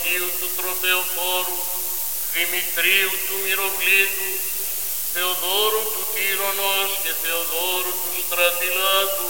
Ευαγγείου του Τροπεοφόρου, Δημητρίου του Μυροβλήτου, Θεοδόρου του Τύρονος και Θεοδόρου του Στρατιλάτου,